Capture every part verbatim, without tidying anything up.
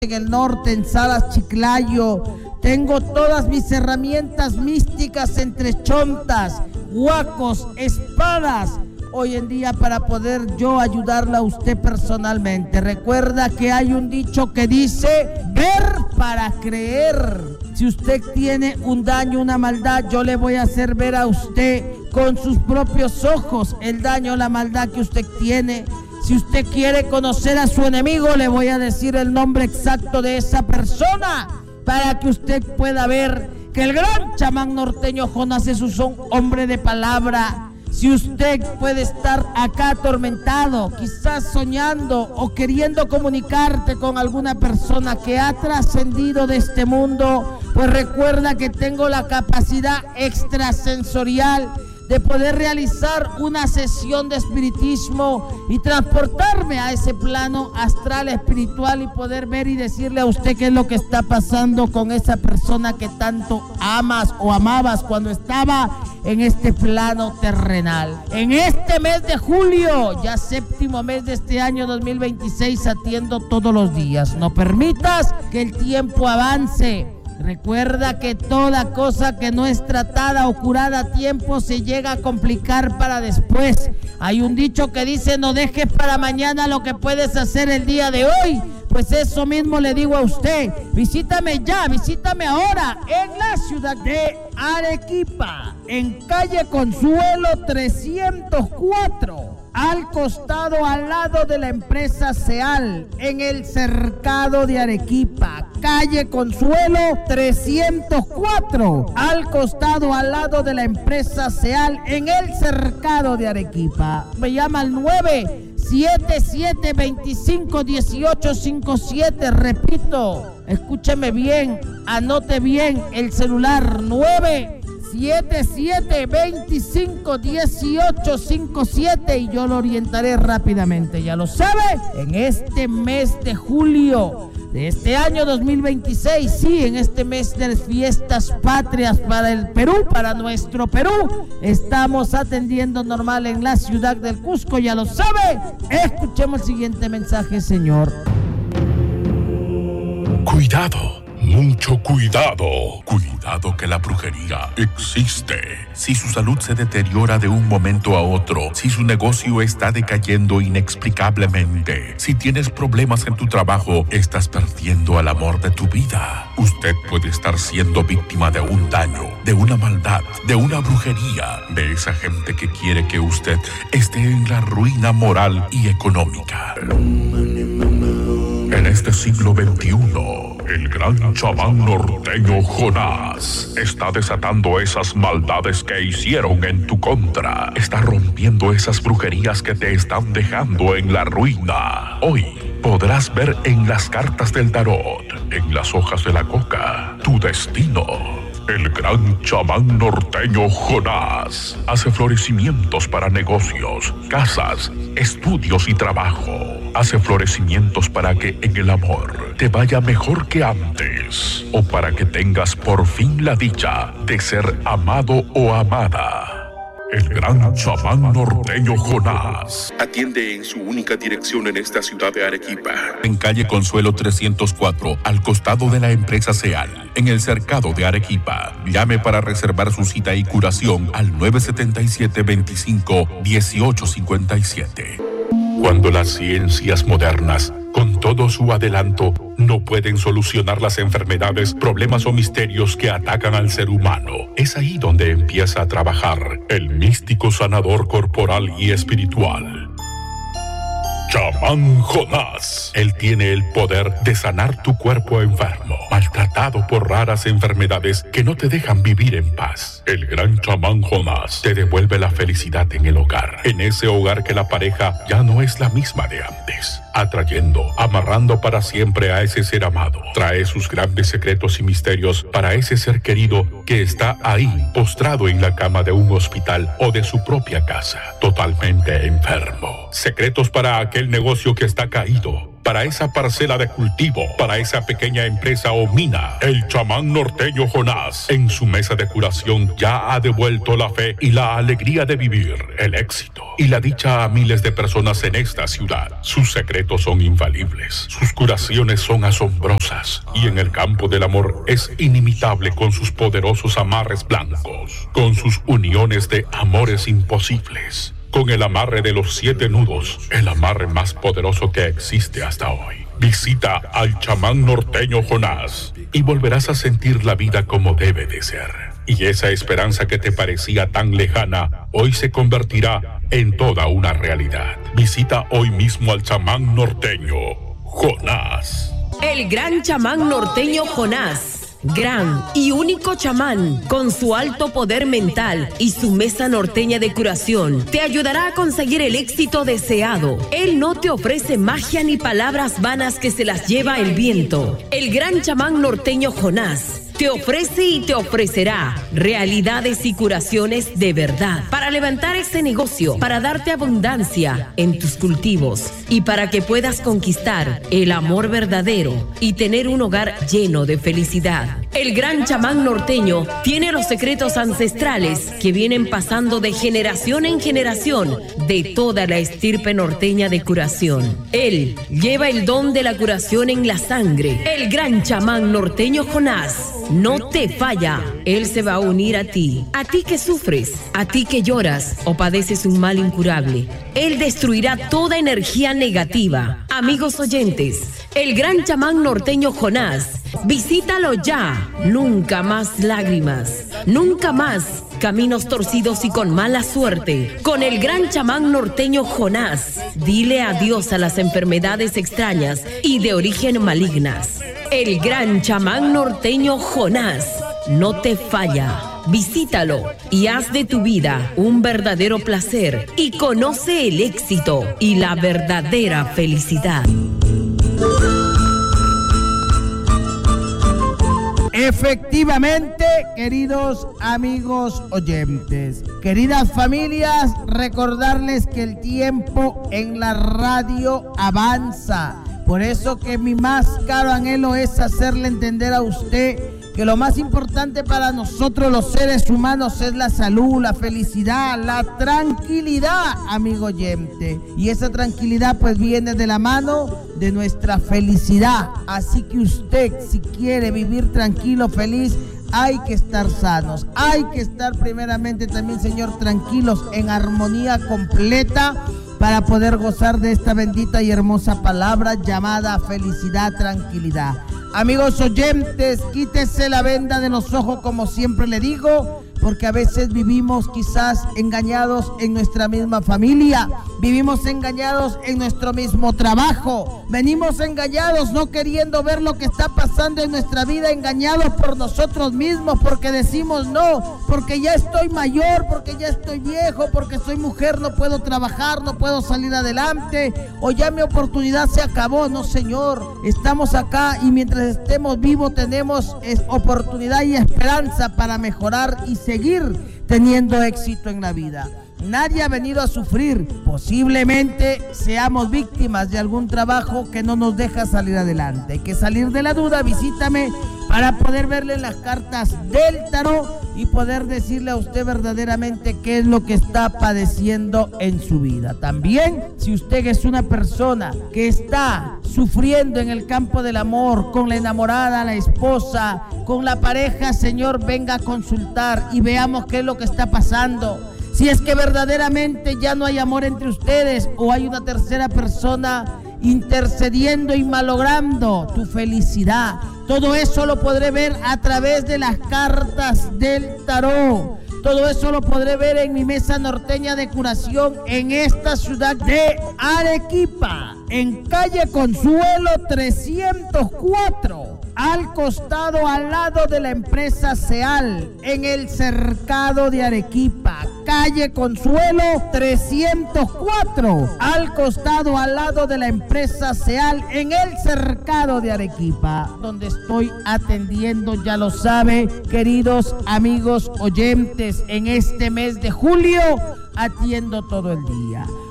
en el norte, en Salas Chiclayo. Tengo todas mis herramientas místicas entre chontas, huacos, espadas, hoy en día para poder yo ayudarla a usted personalmente. Recuerda que hay un dicho que dice, ver para creer. Si usted tiene un daño, una maldad, yo le voy a hacer ver a usted con sus propios ojos el daño, la maldad que usted tiene. Si usted quiere conocer a su enemigo, le voy a decir el nombre exacto de esa persona para que usted pueda ver que el gran chamán norteño Jonás es un hombre de palabra. Si usted puede estar acá atormentado, quizás soñando o queriendo comunicarte con alguna persona que ha trascendido de este mundo, pues recuerda que tengo la capacidad extrasensorial de poder realizar una sesión de espiritismo y transportarme a ese plano astral espiritual y poder ver y decirle a usted qué es lo que está pasando con esa persona que tanto amas o amabas cuando estaba en este plano terrenal. En este mes de julio, ya séptimo mes de este año dos mil veintiséis, atiendo todos los días. No permitas que el tiempo avance. Recuerda que toda cosa que no es tratada o curada a tiempo se llega a complicar para después. Hay un dicho que dice, no dejes para mañana lo que puedes hacer el día de hoy. Pues eso mismo le digo a usted. Visítame ya, visítame ahora en la ciudad de Arequipa, en calle Consuelo trescientos cuatro. Al costado, al lado de la empresa Seal, en el cercado de Arequipa, calle Consuelo trescientos cuatro, al costado, al lado de la empresa Seal, en el cercado de Arequipa. Me llama al nueve siete siete, veinticinco, dieciocho cincuenta y siete, repito, escúcheme bien, anote bien el celular, nueve siete siete, veinticinco, dieciocho cincuenta y siete, y yo lo orientaré rápidamente. Ya lo sabe, en este mes de julio de este año dos mil veintiséis, sí, en este mes de las fiestas patrias para el Perú, para nuestro Perú, estamos atendiendo normal en la ciudad del Cusco, ya lo sabe. Escuchemos el siguiente mensaje, señor. Cuidado. Mucho cuidado, cuidado que la brujería existe. Si su salud se deteriora de un momento a otro, si su negocio está decayendo inexplicablemente, si tienes problemas en tu trabajo, estás perdiendo el amor de tu vida. Usted puede estar siendo víctima de un daño, de una maldad, de una brujería, de esa gente que quiere que usted esté en la ruina moral y económica. En este siglo veintiuno, el gran chamán norteño Jonás está desatando esas maldades que hicieron en tu contra. Está rompiendo esas brujerías que te están dejando en la ruina. Hoy podrás ver en las cartas del tarot, en las hojas de la coca, tu destino. El gran chamán norteño Jonás hace florecimientos para negocios, casas, estudios y trabajo. Hace florecimientos para que en el amor te vaya mejor que antes, o para que tengas por fin la dicha de ser amado o amada. El gran chamán norteño Jonás atiende en su única dirección en esta ciudad de Arequipa, en calle Consuelo trescientos cuatro, al costado de la empresa Seal, en el cercado de Arequipa. Llame para reservar su cita y curación al nueve siete siete, veinticinco, dieciocho cincuenta y siete. Cuando las ciencias modernas, con todo su adelanto, no pueden solucionar las enfermedades, problemas o misterios que atacan al ser humano, es ahí donde empieza a trabajar el místico sanador corporal y espiritual, Chamán Jonás. Él tiene el poder de sanar tu cuerpo enfermo, maltratado por raras enfermedades que no te dejan vivir en paz. El gran chamán Jonás te devuelve la felicidad en el hogar, en ese hogar que la pareja ya no es la misma de antes, atrayendo, amarrando para siempre a ese ser amado. Trae sus grandes secretos y misterios para ese ser querido que está ahí, postrado en la cama de un hospital o de su propia casa, totalmente enfermo. Secretos para aquel negocio que está caído, para esa parcela de cultivo, para esa pequeña empresa o mina. El chamán norteño Jonás, en su mesa de curación, ya ha devuelto la fe y la alegría de vivir, el éxito y la dicha a miles de personas en esta ciudad. Sus secretos son infalibles, sus curaciones son asombrosas y en el campo del amor es inimitable con sus poderosos amarres blancos, con sus uniones de amores imposibles, con el amarre de los siete nudos, el amarre más poderoso que existe hasta hoy. Visita al chamán norteño Jonás y volverás a sentir la vida como debe de ser. Y esa esperanza que te parecía tan lejana, hoy se convertirá en toda una realidad. Visita hoy mismo al chamán norteño Jonás. El gran chamán norteño Jonás. Gran y único chamán, con su alto poder mental y su mesa norteña de curación, te ayudará a conseguir el éxito deseado. Él no te ofrece magia ni palabras vanas que se las lleva el viento. El gran chamán norteño Jonás te ofrece y te ofrecerá realidades y curaciones de verdad para levantar ese negocio, para darte abundancia en tus cultivos y para que puedas conquistar el amor verdadero y tener un hogar lleno de felicidad. El gran chamán norteño tiene los secretos ancestrales que vienen pasando de generación en generación de toda la estirpe norteña de curación. Él lleva el don de la curación en la sangre. El gran chamán norteño Jonás no te falla. Él se va a unir a ti, a ti que sufres, a ti que lloras o padeces un mal incurable. Él destruirá toda energía negativa. Amigos oyentes, el gran chamán norteño Jonás, visítalo ya. Nunca más lágrimas, nunca más caminos torcidos y con mala suerte. Con el gran chamán norteño Jonás, dile adiós a las enfermedades extrañas y de origen malignas. El gran chamán norteño Jonás no te falla. Visítalo y haz de tu vida un verdadero placer y conoce el éxito y la verdadera felicidad. Efectivamente, queridos amigos oyentes, queridas familias, recordarles que el tiempo en la radio avanza. Por eso que mi más caro anhelo es hacerle entender a usted que lo más importante para nosotros los seres humanos es la salud, la felicidad, la tranquilidad, amigo oyente. Y esa tranquilidad pues viene de la mano de nuestra felicidad. Así que usted, si quiere vivir tranquilo, feliz, hay que estar sanos. Hay que estar primeramente también, Señor, tranquilos, en armonía completa, para poder gozar de esta bendita y hermosa palabra llamada felicidad, tranquilidad. Amigos oyentes, quítese la venda de los ojos, como siempre le digo, porque a veces vivimos quizás engañados en nuestra misma familia, vivimos engañados en nuestro mismo trabajo, venimos engañados no queriendo ver lo que está pasando en nuestra vida, engañados por nosotros mismos, porque decimos no, porque ya estoy mayor, porque ya estoy viejo, porque soy mujer, no puedo trabajar, no puedo salir adelante, o ya mi oportunidad se acabó. No, señor, estamos acá y mientras estemos vivos tenemos oportunidad y esperanza para mejorar y seguir teniendo éxito en la vida. Nadie ha venido a sufrir. Posiblemente seamos víctimas de algún trabajo que no nos deja salir adelante. Hay que salir de la duda. Visítame para poder verle las cartas del tarot y poder decirle a usted verdaderamente qué es lo que está padeciendo en su vida. También, si usted es una persona que está sufriendo en el campo del amor, con la enamorada, la esposa, con la pareja, Señor, venga a consultar y veamos qué es lo que está pasando. Si es que verdaderamente ya no hay amor entre ustedes o hay una tercera persona intercediendo y malogrando tu felicidad, todo eso lo podré ver a través de las cartas del tarot. Todo eso lo podré ver en mi mesa norteña de curación en esta ciudad de Arequipa, en calle Consuelo trescientos cuatro, al costado, al lado de la empresa Seal, en el cercado de Arequipa. Calle Consuelo trescientos cuatro, al costado, al lado de la empresa Seal, en el cercado de Arequipa, donde estoy atendiendo, ya lo sabe, queridos amigos oyentes, en este mes de julio atiendo todo el día.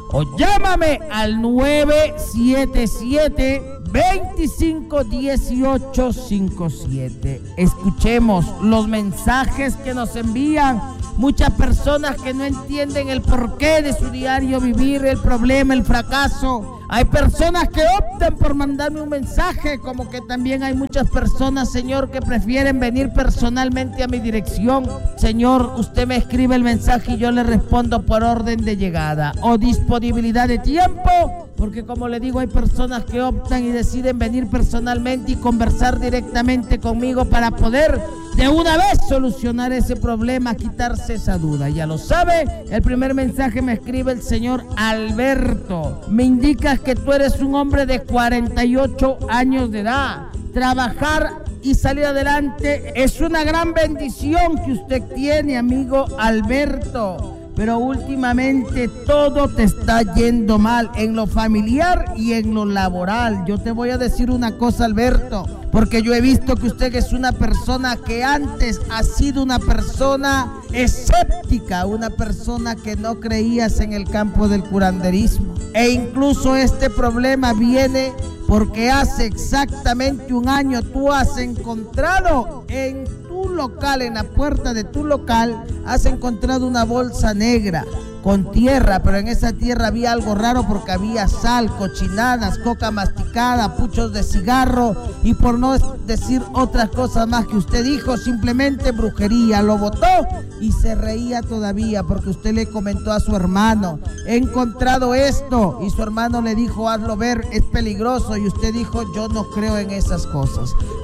o llámame al nueve siete siete, veinticinco dieciocho cincuenta y siete. Escuchemos los mensajes que nos envían muchas personas que no entienden el porqué de su diario vivir, el problema, el fracaso. Hay personas que optan por mandarme un mensaje, como que también hay muchas personas, Señor, que prefieren venir personalmente a mi dirección. Señor, usted me escribe el mensaje y yo le respondo por orden de llegada o disponibilidad de tiempo, porque como le digo, hay personas que optan y deciden venir personalmente y conversar directamente conmigo para poder de una vez solucionar ese problema, quitarse esa duda. Ya lo sabe, el primer mensaje me escribe el señor Alberto. Me indicas que tú eres un hombre de cuarenta y ocho años de edad. Trabajar y salir adelante es una gran bendición que usted tiene, amigo Alberto. Pero últimamente todo te está yendo mal en lo familiar y en lo laboral. Yo te voy a decir una cosa, Alberto, porque yo he visto que usted es una persona que antes ha sido una persona escéptica, una persona que no creías en el campo del curanderismo. E incluso este problema viene porque hace exactamente un año tú has encontrado en tu local, en la puerta de tu local, has encontrado una bolsa negra con tierra, pero en esa tierra había algo raro porque había sal, cochinadas, coca masticada, puchos de cigarro y por no decir otras cosas más que usted dijo, simplemente brujería. Lo botó y se reía todavía porque usted le comentó a su hermano, he encontrado esto, y su hermano le dijo, hazlo ver, es peligroso, y usted dijo, yo no creo en esas cosas.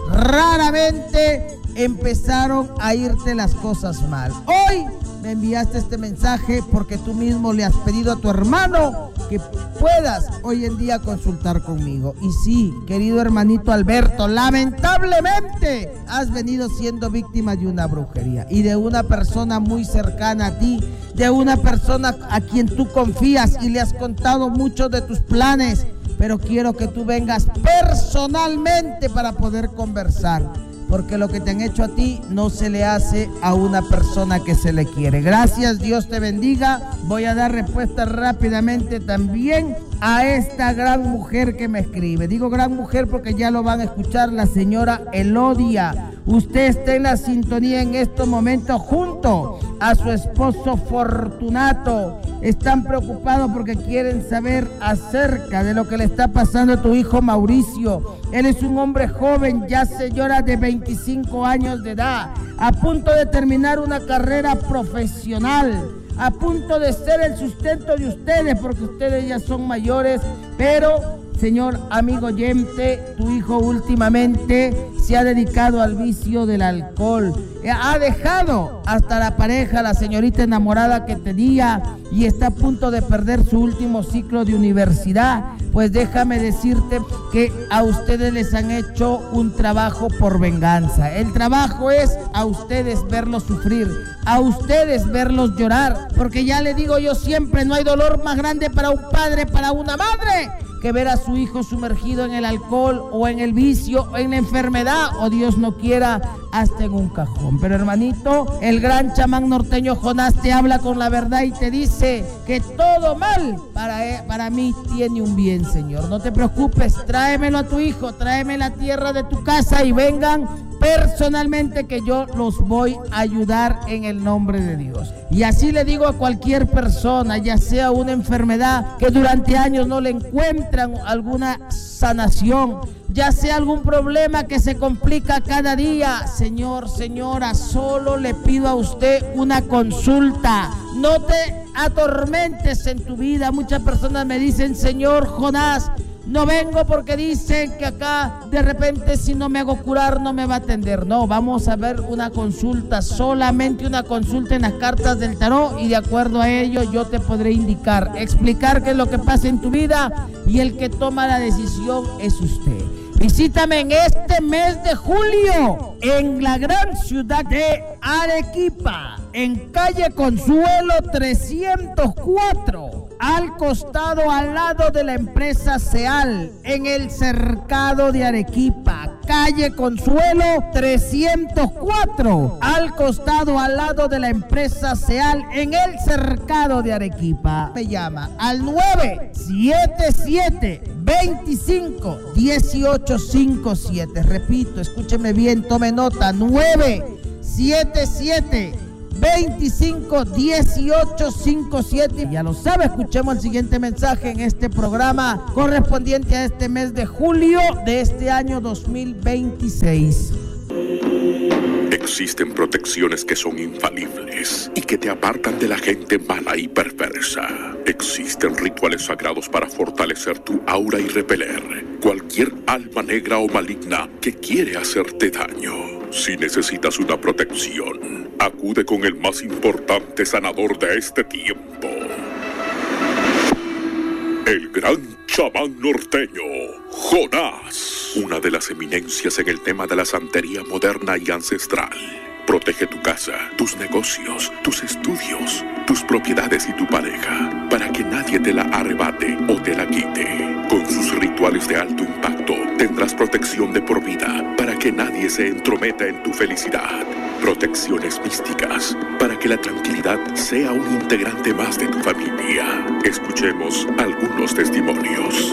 Raramente empezaron a irte las cosas mal. Hoy me enviaste este mensaje porque tú mismo le has pedido a tu hermano que puedas hoy en día consultar conmigo. Y sí, querido hermanito Alberto, lamentablemente has venido siendo víctima de una brujería y de una persona muy cercana a ti, de una persona a quien tú confías y le has contado muchos de tus planes, pero quiero que tú vengas personalmente para poder conversar, porque lo que te han hecho a ti no se le hace a una persona que se le quiere. Gracias, Dios te bendiga. Voy a dar respuesta rápidamente también a esta gran mujer que me escribe. Digo gran mujer porque ya lo van a escuchar, la señora Elodia. Usted está en la sintonía en estos momentos junto a su esposo Fortunato. Están preocupados porque quieren saber acerca de lo que le está pasando a tu hijo Mauricio. Él es un hombre joven, ya señora de veinticinco años de edad, a punto de terminar una carrera profesional, a punto de ser el sustento de ustedes, porque ustedes ya son mayores, pero señor amigo oyente, tu hijo últimamente se ha dedicado al vicio del alcohol. Ha dejado hasta la pareja, la señorita enamorada que tenía, y está a punto de perder su último ciclo de universidad. Pues déjame decirte que a ustedes les han hecho un trabajo por venganza. El trabajo es a ustedes verlos sufrir, a ustedes verlos llorar, porque ya le digo yo siempre, no hay dolor más grande para un padre, para una madre, que ver a su hijo sumergido en el alcohol o en el vicio o en la enfermedad, o Dios no quiera, hasta en un cajón. Pero hermanito, el gran chamán norteño Jonás te habla con la verdad y te dice que todo mal para, para mí tiene un bien, Señor. No te preocupes, tráemelo a tu hijo, tráeme la tierra de tu casa y vengan personalmente, que yo los voy a ayudar en el nombre de Dios. Y así le digo a cualquier persona, ya sea una enfermedad que durante años no le encuentran alguna sanación, ya sea algún problema que se complica cada día, señor, señora, solo le pido a usted una consulta. No te atormentes en tu vida. Muchas personas me dicen, señor Jonás, no vengo porque dicen que acá de repente si no me hago curar no me va a atender. No, vamos a ver una consulta, solamente una consulta en las cartas del tarot, y de acuerdo a ello yo te podré indicar, explicar qué es lo que pasa en tu vida, y el que toma la decisión es usted. Visítame en este mes de julio en la gran ciudad de Arequipa, en calle Consuelo trescientos cuatro, al costado, al lado de la empresa Seal, en el cercado de Arequipa. calle Consuelo trescientos cuatro, al costado, al lado de la empresa Seal, en el cercado de Arequipa. Me llama al nueve siete siete, veinticinco, dieciocho cincuenta y siete. Repito, escúcheme bien, tome nota, nueve siete siete, veinticinco, dieciocho cincuenta y siete. Ya lo sabe, escuchemos el siguiente mensaje en este programa correspondiente a este mes de julio de este año dos mil veintiséis. Existen protecciones que son infalibles y que te apartan de la gente mala y perversa. Existen rituales sagrados para fortalecer tu aura y repeler cualquier alma negra o maligna que quiere hacerte daño. Si necesitas una protección, acude con el más importante sanador de este tiempo, el gran chamán norteño, Jonás, una de las eminencias en el tema de la santería moderna y ancestral. Protege tu casa, tus negocios, tus estudios, tus propiedades y tu pareja, para que nadie te la arrebate o te la quite. Con sus rituales de alto impacto, tendrás protección de por vida, para que nadie se entrometa en tu felicidad. Protecciones místicas, para que la tranquilidad sea un integrante más de tu familia. Escuchemos algunos testimonios.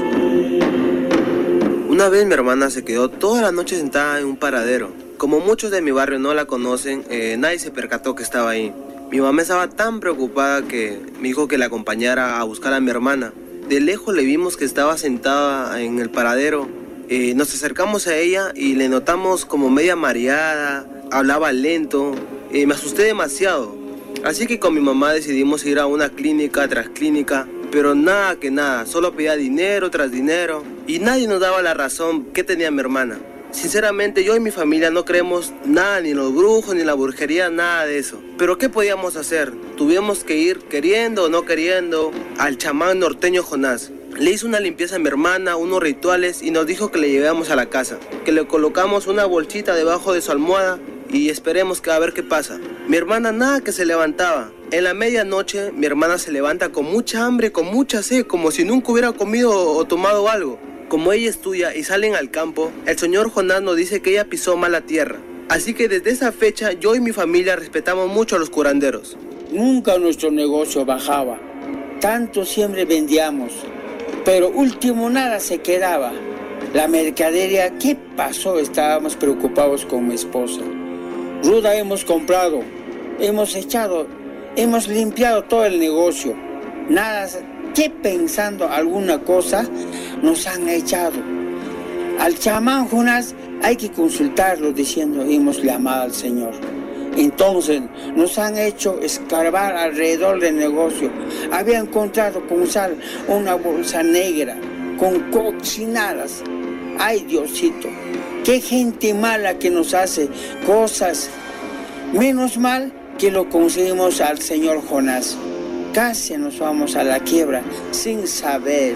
Una vez mi hermana se quedó toda la noche sentada en un paradero. Como muchos de mi barrio no la conocen, eh, nadie se percató que estaba ahí. Mi mamá estaba tan preocupada que me dijo que la acompañara a buscar a mi hermana. De lejos le vimos que estaba sentada en el paradero. Eh, nos acercamos a ella y le notamos como media mareada, hablaba lento. Eh, me asusté demasiado. Así que con mi mamá decidimos ir a una clínica tras clínica, pero nada que nada, solo pedía dinero tras dinero y nadie nos daba la razón que tenía mi hermana. Sinceramente, yo y mi familia no creemos nada, ni en los brujos, ni en la brujería, nada de eso. Pero ¿qué podíamos hacer? Tuvimos que ir, queriendo o no queriendo, al chamán norteño Jonás. Le hizo una limpieza a mi hermana, unos rituales, y nos dijo que le llevemos a la casa, que le colocamos una bolsita debajo de su almohada y esperemos que a ver qué pasa. Mi hermana nada que se levantaba. En la medianoche, mi hermana se levanta con mucha hambre, con mucha sed, como si nunca hubiera comido o tomado algo. Como ella estudia y salen al campo, el señor Jonás nos dice que ella pisó mal la tierra. Así que desde esa fecha, yo y mi familia respetamos mucho a los curanderos. Nunca nuestro negocio bajaba. Tanto siempre vendíamos, pero último nada se quedaba. La mercadería, ¿qué pasó? Estábamos preocupados con mi esposa. Ruda hemos comprado, hemos echado, hemos limpiado todo el negocio. Nada, que pensando alguna cosa nos han echado. Al chamán Jonás hay que consultarlo diciendo hemos llamado al Señor. Entonces nos han hecho escarbar alrededor del negocio. Había encontrado con sal una bolsa negra con cochinadas. Ay, Diosito, qué gente mala que nos hace cosas. Menos mal que lo conseguimos al señor Jonás. Casi nos vamos a la quiebra sin saber.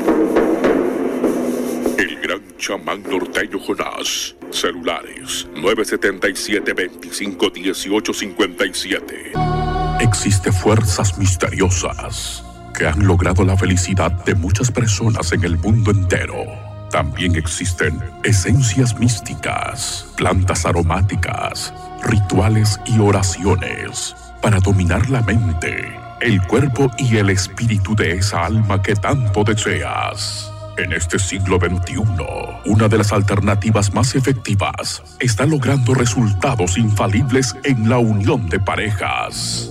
El gran chamán norteño Jonás. Celulares nueve siete siete, veinticinco, dieciocho cincuenta y siete. Existen fuerzas misteriosas que han logrado la felicidad de muchas personas en el mundo entero. También existen esencias místicas, plantas aromáticas, rituales y oraciones para dominar la mente, el cuerpo y el espíritu de esa alma que tanto deseas. En este siglo veintiuno, una de las alternativas más efectivas está logrando resultados infalibles en la unión de parejas.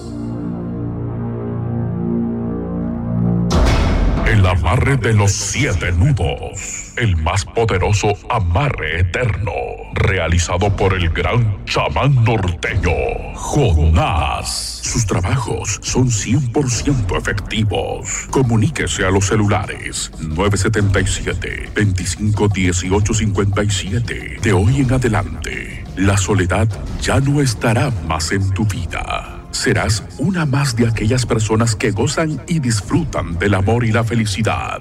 El amarre de los siete nudos, el más poderoso amarre eterno, realizado por el gran chamán norteño, Jonás. Sus trabajos son cien por ciento efectivos. Comuníquese a los celulares nueve siete siete, veinticinco, dieciocho cincuenta y siete. De hoy en adelante, la soledad ya no estará más en tu vida. Serás una más de aquellas personas que gozan y disfrutan del amor y la felicidad.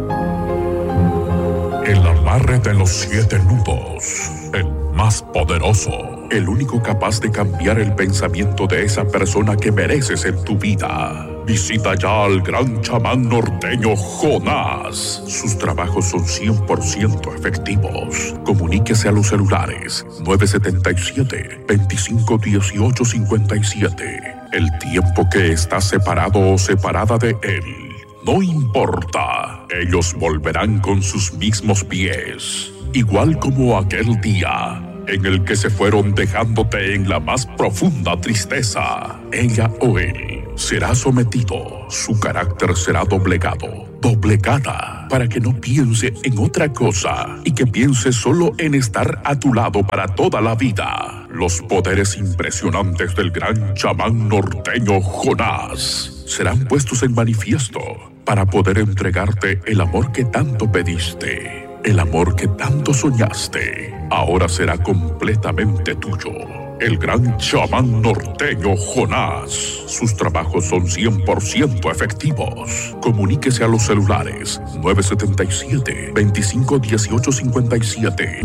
El amarre de los siete nudos, el más poderoso, el único capaz de cambiar el pensamiento de esa persona que mereces en tu vida. Visita ya al gran chamán norteño Jonás. Sus trabajos son cien por ciento efectivos. Comuníquese a los celulares nueve siete siete, dos cinco uno ocho cinco siete. El tiempo que está separado o separada de él, no importa. Ellos volverán con sus mismos pies. Igual como aquel día en el que se fueron dejándote en la más profunda tristeza. Ella o él será sometido, su carácter será doblegado, doblegada, para que no piense en otra cosa y que piense solo en estar a tu lado para toda la vida. Los poderes impresionantes del gran chamán norteño Jonás serán puestos en manifiesto para poder entregarte el amor que tanto pediste. El amor que tanto soñaste ahora será completamente tuyo. El gran chamán norteño Jonás. Sus trabajos son cien por ciento efectivos. Comuníquese a los celulares nueve siete siete, dos cinco uno ocho cinco siete.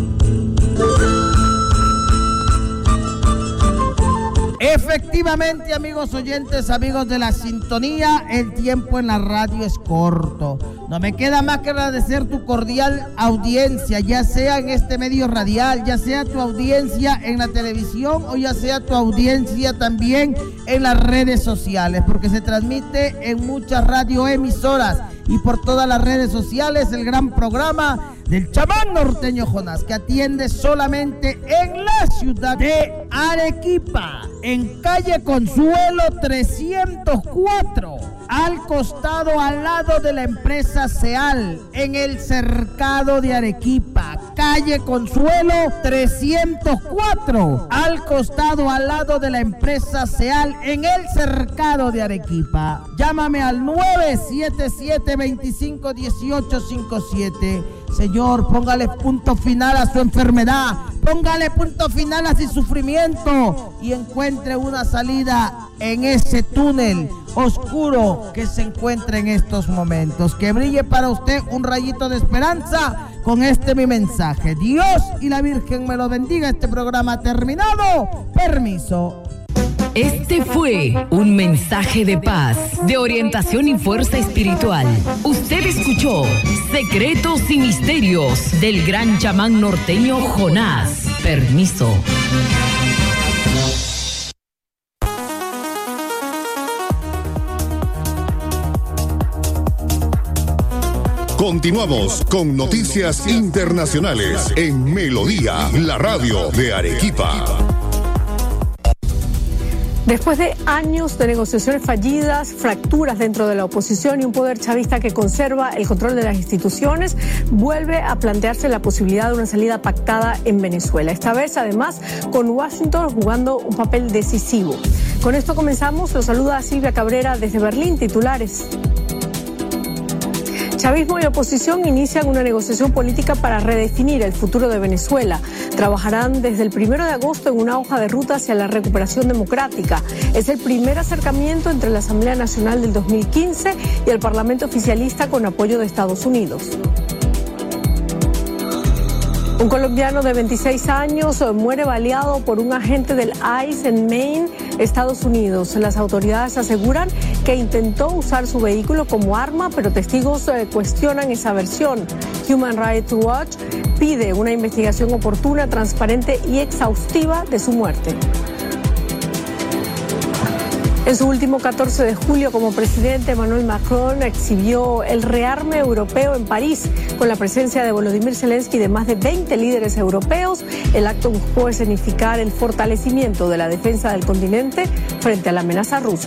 Efectivamente, amigos oyentes, amigos de la sintonía, el tiempo en la radio es corto. No me queda más que agradecer tu cordial audiencia, ya sea en este medio radial, ya sea tu audiencia en la televisión o ya sea tu audiencia también en las redes sociales, porque se transmite en muchas radioemisoras y por todas las redes sociales el gran programa del chamán norteño Jonás, que atiende solamente en la ciudad de Arequipa, en calle Consuelo trescientos cuatro, al costado, al lado de la empresa Seal, en el cercado de Arequipa. Calle Consuelo trescientos cuatro, al costado, al lado de la empresa Seal, en el cercado de Arequipa. Llámame al nueve siete siete, dos cinco uno ocho cinco siete. Señor, póngale punto final a su enfermedad, póngale punto final a su sufrimiento y encuentre una salida en ese túnel oscuro que se encuentra en estos momentos. Que brille para usted un rayito de esperanza con este mi mensaje. Dios y la Virgen me lo bendiga. Este programa ha terminado. Permiso. Este fue un mensaje de paz, de orientación y fuerza espiritual. Usted escuchó Secretos y Misterios del gran chamán norteño Jonás. Permiso. Continuamos con noticias internacionales en Melodía, la radio de Arequipa. Después de años de negociaciones fallidas, fracturas dentro de la oposición y un poder chavista que conserva el control de las instituciones, vuelve a plantearse la posibilidad de una salida pactada en Venezuela. Esta vez, además, con Washington jugando un papel decisivo. Con esto comenzamos. Los saluda Silvia Cabrera desde Berlín. Titulares. Chavismo y oposición inician una negociación política para redefinir el futuro de Venezuela. Trabajarán desde el primero de agosto en una hoja de ruta hacia la recuperación democrática. Es el primer acercamiento entre la Asamblea Nacional del dos mil quince y el Parlamento oficialista con apoyo de Estados Unidos. Un colombiano de veintiséis años muere baleado por un agente del I C E en Maine, Estados Unidos. Las autoridades aseguran que intentó usar su vehículo como arma, pero testigos cuestionan esa versión. Human Rights Watch pide una investigación oportuna, transparente y exhaustiva de su muerte. En su último catorce de julio como presidente, Emmanuel Macron exhibió el rearme europeo en París con la presencia de Volodymyr Zelensky y de más de veinte líderes europeos. El acto buscó escenificar el fortalecimiento de la defensa del continente frente a la amenaza rusa.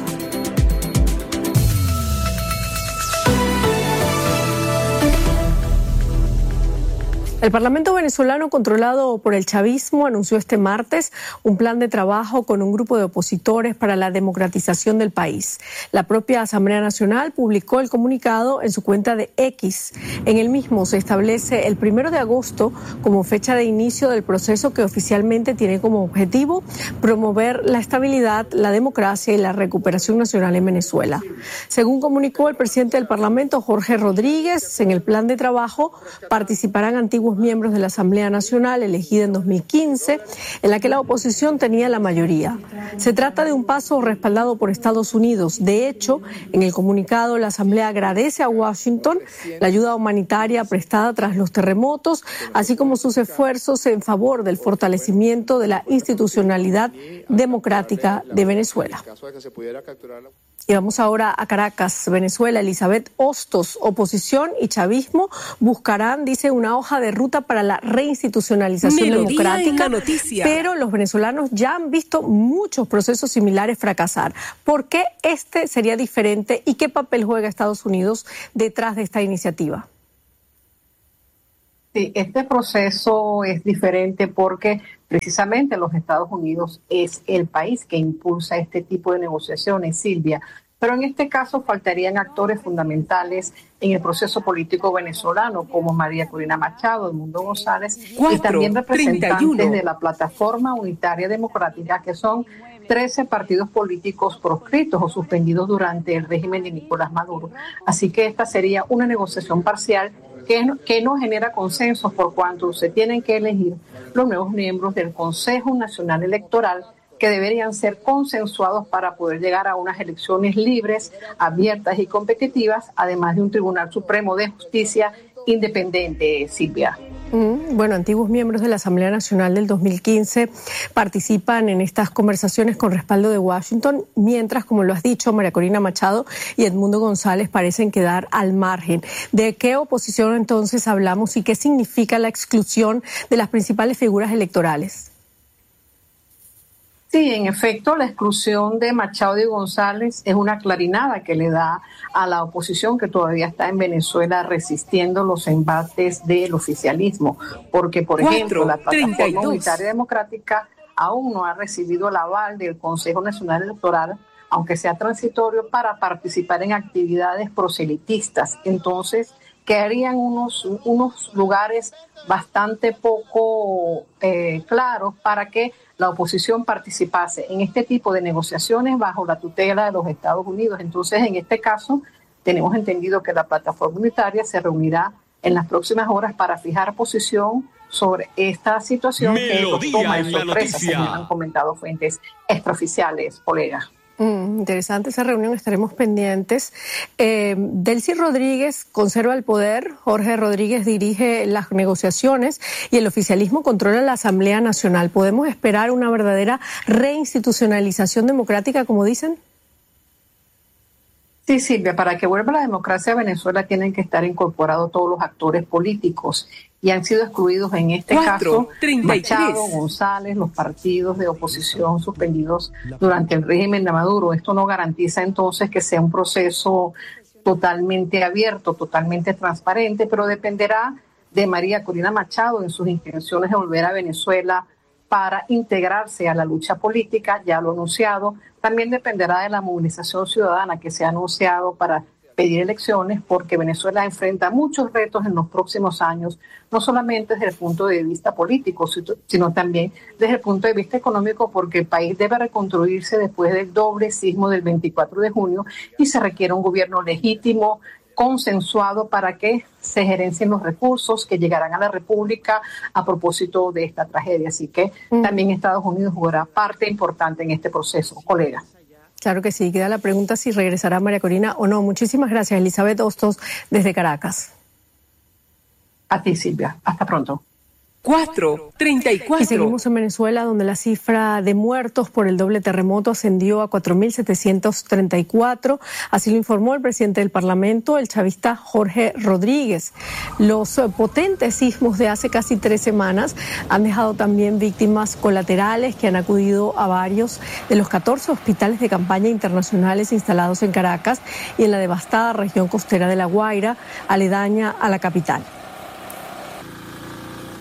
El Parlamento venezolano, controlado por el chavismo, anunció este martes un plan de trabajo con un grupo de opositores para la democratización del país. La propia Asamblea Nacional publicó el comunicado en su cuenta de X. En el mismo se establece el primero de agosto como fecha de inicio del proceso que oficialmente tiene como objetivo promover la estabilidad, la democracia y la recuperación nacional en Venezuela. Según comunicó el presidente del Parlamento, Jorge Rodríguez, en el plan de trabajo participarán antiguos antiguos miembros de la Asamblea Nacional elegida en dos mil quince, en la que la oposición tenía la mayoría. Se trata de un paso respaldado por Estados Unidos. De hecho, en el comunicado, la Asamblea agradece a Washington la ayuda humanitaria prestada tras los terremotos, así como sus esfuerzos en favor del fortalecimiento de la institucionalidad democrática de Venezuela. Y vamos ahora a Caracas, Venezuela. Elizabeth Hostos, oposición y chavismo buscarán, dice, una hoja de ruta para la reinstitucionalización Melodía democrática, en la noticia. Pero los venezolanos ya han visto muchos procesos similares fracasar. ¿Por qué este sería diferente y qué papel juega Estados Unidos detrás de esta iniciativa? Sí, este proceso es diferente porque precisamente los Estados Unidos es el país que impulsa este tipo de negociaciones, Silvia. Pero en este caso faltarían actores fundamentales en el proceso político venezolano, como María Corina Machado, Edmundo González, Cuatro, y también representantes treinta y uno. de la Plataforma Unitaria Democrática, que son trece partidos políticos proscritos o suspendidos durante el régimen de Nicolás Maduro. Así que esta sería una negociación parcial que no, que no genera consensos por cuanto se tienen que elegir los nuevos miembros del Consejo Nacional Electoral, que deberían ser consensuados para poder llegar a unas elecciones libres, abiertas y competitivas, además de un Tribunal Supremo de Justicia independiente, Silvia. Mm, bueno, antiguos miembros de la Asamblea Nacional del dos mil quince participan en estas conversaciones con respaldo de Washington, mientras, como lo has dicho, María Corina Machado y Edmundo González parecen quedar al margen. ¿De qué oposición entonces hablamos y qué significa la exclusión de las principales figuras electorales? Sí, en efecto, la exclusión de Machado y González es una clarinada que le da a la oposición que todavía está en Venezuela resistiendo los embates del oficialismo, porque, por Cuatro, ejemplo, la treinta y Plataforma dos. Unitaria Democrática aún no ha recibido el aval del Consejo Nacional Electoral, aunque sea transitorio, para participar en actividades proselitistas. Entonces, quedarían unos, unos lugares bastante poco eh, claros para que la oposición participase en este tipo de negociaciones bajo la tutela de los Estados Unidos. Entonces, en este caso, tenemos entendido que la plataforma unitaria se reunirá en las próximas horas para fijar posición sobre esta situación. Melodía que los toma de en la sorpresa, noticia. según han comentado fuentes extraoficiales, colega. Mm, interesante esa reunión, estaremos pendientes. Eh, Delcy Rodríguez conserva el poder, Jorge Rodríguez dirige las negociaciones y el oficialismo controla la Asamblea Nacional. ¿Podemos esperar una verdadera reinstitucionalización democrática, como dicen? Sí, Silvia, para que vuelva la democracia a Venezuela tienen que estar incorporados todos los actores políticos y han sido excluidos en este Cuatro, caso treinta y tres. Machado, González, los partidos de oposición suspendidos durante el régimen de Maduro. Esto no garantiza entonces que sea un proceso totalmente abierto, totalmente transparente, pero dependerá de María Corina Machado en sus intenciones de volver a Venezuela para integrarse a la lucha política, ya lo anunciado. También dependerá de la movilización ciudadana que se ha anunciado para pedir elecciones, porque Venezuela enfrenta muchos retos en los próximos años, no solamente desde el punto de vista político, sino también desde el punto de vista económico, porque el país debe reconstruirse después del doble sismo del veinticuatro de junio y se requiere un gobierno legítimo, consensuado para que se gerencien los recursos que llegarán a la República a propósito de esta tragedia. Así que mm. también Estados Unidos jugará parte importante en este proceso, colega. Claro que sí, queda la pregunta si regresará María Corina o no. Muchísimas gracias, Elizabeth Hostos, desde Caracas. A ti, Silvia. Hasta pronto. Cuatro, treinta y cuatro. Y seguimos en Venezuela, donde la cifra de muertos por el doble terremoto ascendió a cuatro mil setecientos treinta y cuatro. Así lo informó el presidente del Parlamento, el chavista Jorge Rodríguez. Los potentes sismos de hace casi tres semanas han dejado también víctimas colaterales que han acudido a varios de los catorce hospitales de campaña internacionales instalados en Caracas y en la devastada región costera de La Guaira, aledaña a la capital.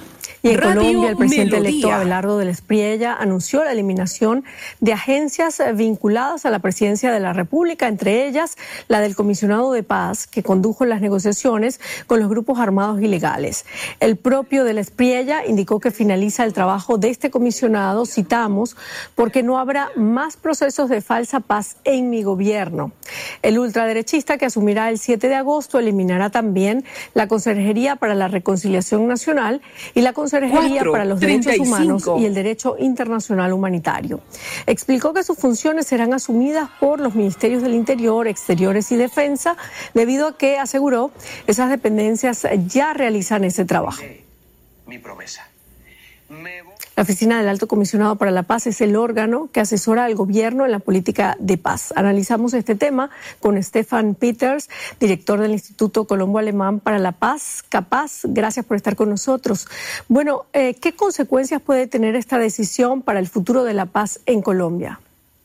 Y en Radio Colombia, el presidente Melodía. electo Abelardo del Espriella anunció la eliminación de agencias vinculadas a la presidencia de la República, entre ellas la del comisionado de paz que condujo las negociaciones con los grupos armados ilegales. El propio del Espriella indicó que finaliza el trabajo de este comisionado, citamos, porque no habrá más procesos de falsa paz en mi gobierno. El ultraderechista, que asumirá el siete de agosto, eliminará también la Consejería para la Reconciliación Nacional y la Consejería cuatro, para los treinta y Derechos Humanos cinco. y el Derecho Internacional Humanitario. Explicó que sus funciones serán asumidas por los Ministerios del Interior, Exteriores y Defensa, debido a que, aseguró, esas dependencias ya realizan ese trabajo. Mi promesa. La Oficina del Alto Comisionado para la Paz es el órgano que asesora al gobierno en la política de paz. Analizamos este tema con Stefan Peters, director del Instituto Colombo Alemán para la Paz, CAPAZ. Gracias por estar con nosotros. Bueno, eh, ¿qué consecuencias puede tener esta decisión para el futuro de la paz en Colombia?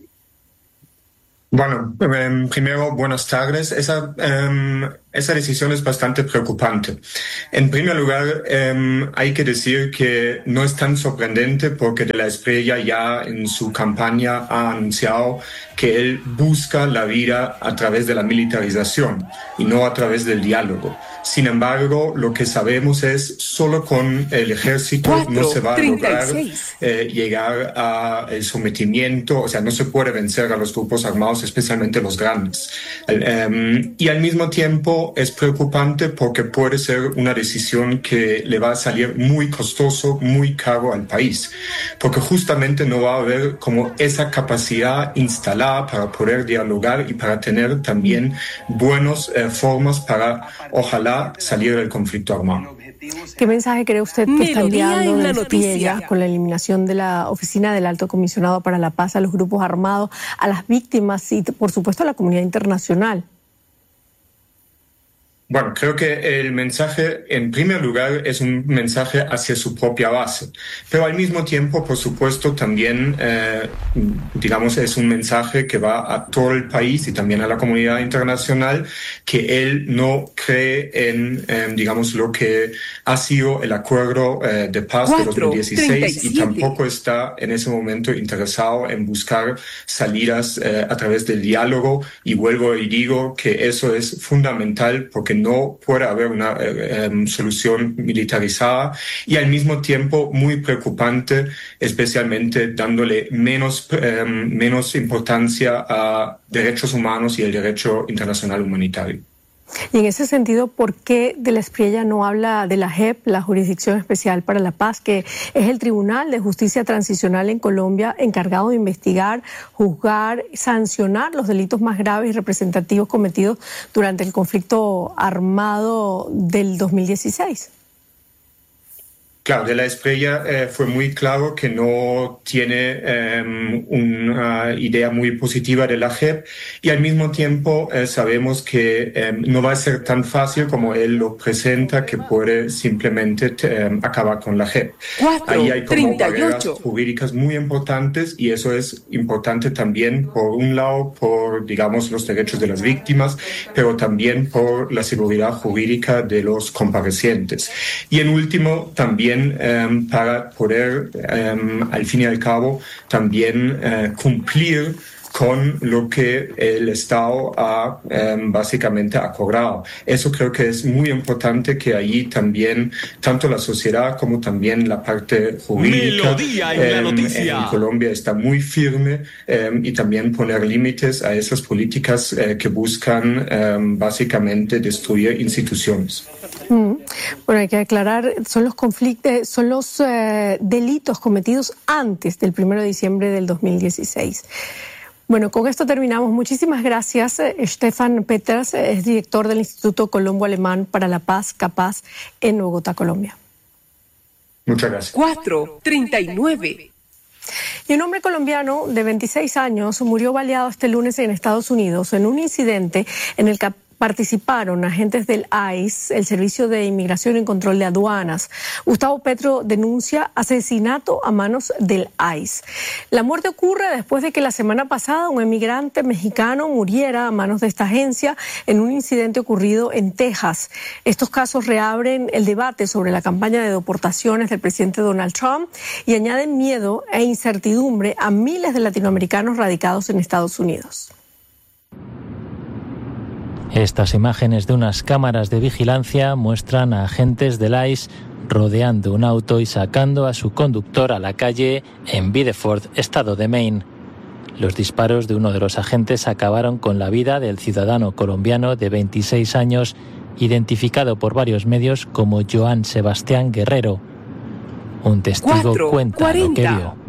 Bueno, eh, primero, buenas tardes. Esa, eh, esa decisión es bastante preocupante. En primer lugar, eh, hay que decir que no es tan sorprendente porque De la Espriella ya en su campaña ha anunciado que él busca la vida a través de la militarización y no a través del diálogo. Sin embargo, lo que sabemos es solo con el ejército cuatro, no se va a lograr treinta y seis. eh, llegar al sometimiento, o sea, no se puede vencer a los grupos armados, especialmente los grandes. El, um, y al mismo tiempo es preocupante porque puede ser una decisión que le va a salir muy costoso, muy caro al país, porque justamente no va a haber como esa capacidad instalada para poder dialogar y para tener también buenas eh, formas para, ojalá, salir del conflicto armado. ¿Qué mensaje cree usted que está Melodía enviando en la de Espriella noticia. con la eliminación de la Oficina del Alto Comisionado para la Paz a los grupos armados, a las víctimas y, por supuesto, a la comunidad internacional? Bueno, creo que el mensaje, en primer lugar, es un mensaje hacia su propia base, pero al mismo tiempo, por supuesto, también, eh, digamos, es un mensaje que va a todo el país y también a la comunidad internacional, que él no cree en, eh, digamos, lo que ha sido el acuerdo eh, de paz de dos mil dieciséis y tampoco está en ese momento interesado en buscar salidas eh, a través del diálogo. Y vuelvo y digo que eso es fundamental porque no puede haber una eh, eh, solución militarizada y al mismo tiempo muy preocupante, especialmente dándole menos, eh, menos importancia a derechos humanos y el derecho internacional humanitario. Y en ese sentido, ¿por qué De la Espriella no habla de la J E P, la Jurisdicción Especial para la Paz, que es el Tribunal de Justicia Transicional en Colombia encargado de investigar, juzgar, sancionar los delitos más graves y representativos cometidos durante el conflicto armado del dos mil dieciséis? Claro, De la Espriella eh, fue muy claro que no tiene eh, una idea muy positiva de la J E P y al mismo tiempo eh, sabemos que eh, no va a ser tan fácil como él lo presenta, que puede simplemente eh, acabar con la J E P. cuatro, Ahí hay como treinta y barreras ocho. jurídicas muy importantes y eso es importante también, por un lado, por, digamos, los derechos de las víctimas, pero también por la seguridad jurídica de los comparecientes. Y en último, también Um, para poder, um, al fin y al cabo, también uh, cumplir con lo que el Estado ha um, básicamente acordado. Eso creo que es muy importante, que allí también, tanto la sociedad como también la parte jurídica en, la um, noticia. en Colombia está muy firme um, y también poner límites a esas políticas uh, que buscan um, básicamente destruir instituciones. Mm. Bueno, hay que aclarar, son los conflictos, son los eh, delitos cometidos antes del primero de diciembre del dos mil dieciséis. Bueno, con esto terminamos. Muchísimas gracias. Stefan Peters es director del Instituto Colombo Alemán para la Paz, CAPAZ, en Bogotá, Colombia. Muchas gracias. cuatro, treinta y nueve. Y un hombre colombiano de veintiséis años murió baleado este lunes en Estados Unidos en un incidente en el que participaron agentes del I C E, el Servicio de Inmigración y Control de Aduanas. Gustavo Petro denuncia asesinato a manos del I C E. La muerte ocurre después de que la semana pasada un emigrante mexicano muriera a manos de esta agencia en un incidente ocurrido en Texas. Estos casos reabren el debate sobre la campaña de deportaciones del presidente Donald Trump y añaden miedo e incertidumbre a miles de latinoamericanos radicados en Estados Unidos. Estas imágenes de unas cámaras de vigilancia muestran a agentes del I C E rodeando un auto y sacando a su conductor a la calle en Biddeford, estado de Maine. Los disparos de uno de los agentes acabaron con la vida del ciudadano colombiano de veintiséis años, identificado por varios medios como Joan Sebastián Guerrero. Un testigo Cuatro, cuenta cuarenta. Lo que vio.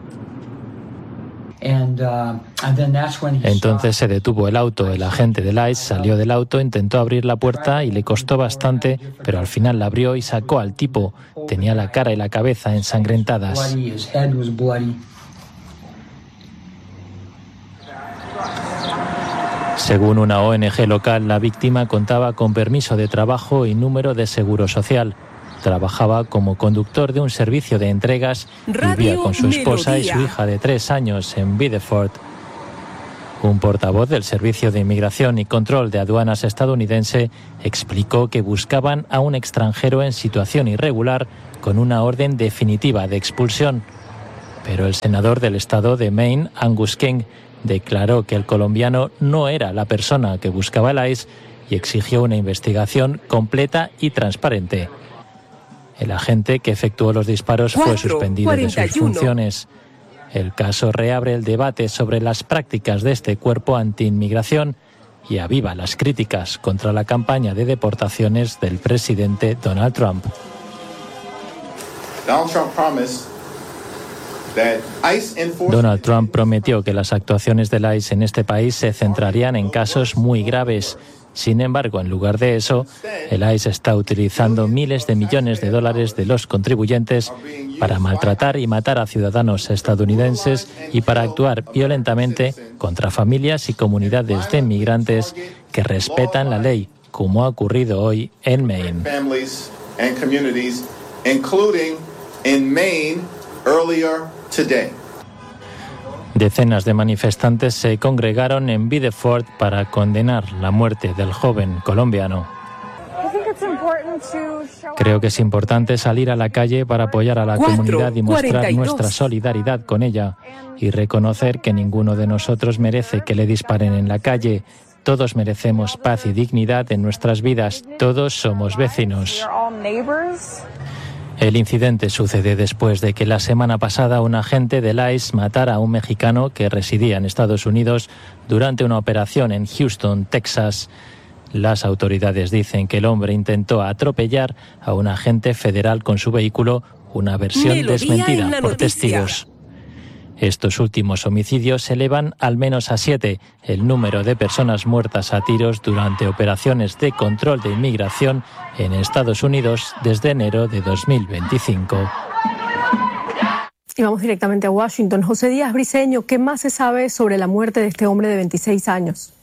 Entonces se detuvo el auto. El agente del I C E salió del auto, intentó abrir la puerta y le costó bastante, pero al final la abrió y sacó al tipo. Tenía la cara y la cabeza ensangrentadas. Según una O N G local, la víctima contaba con permiso de trabajo y número de seguro social. Trabajaba como conductor de un servicio de entregas y vivía con su esposa Melodía. Y su hija de tres años en Biddeford. Un portavoz del Servicio de Inmigración y Control de Aduanas estadounidense explicó que buscaban a un extranjero en situación irregular con una orden definitiva de expulsión. Pero el senador del estado de Maine, Angus King, declaró que el colombiano no era la persona que buscaba el I C E y exigió una investigación completa y transparente. El agente que efectuó los disparos fue suspendido de sus funciones. El caso reabre el debate sobre las prácticas de este cuerpo anti-inmigración y aviva las críticas contra la campaña de deportaciones del presidente Donald Trump. Donald Trump prometió que las actuaciones del I C E en este país se centrarían en casos muy graves. Sin embargo, en lugar de eso, el I C E está utilizando miles de millones de dólares de los contribuyentes para maltratar y matar a ciudadanos estadounidenses y para actuar violentamente contra familias y comunidades de inmigrantes que respetan la ley, como ha ocurrido hoy en Maine. Decenas de manifestantes se congregaron en Biddeford para condenar la muerte del joven colombiano. Creo que es importante salir a la calle para apoyar a la Cuatro, comunidad y mostrar cuarenta y dos. Nuestra solidaridad con ella y reconocer que ninguno de nosotros merece que le disparen en la calle. Todos merecemos paz y dignidad en nuestras vidas. Todos somos vecinos. El incidente sucede después de que la semana pasada un agente del I C E matara a un mexicano que residía en Estados Unidos durante una operación en Houston, Texas. Las autoridades dicen que el hombre intentó atropellar a un agente federal con su vehículo, una versión Melodía desmentida por testigos. Estos últimos homicidios se elevan al menos a siete, el número de personas muertas a tiros durante operaciones de control de inmigración en Estados Unidos desde enero de dos mil veinticinco. Y vamos directamente a Washington. José Díaz Briceño, ¿qué más se sabe sobre la muerte de este hombre de veintiséis años?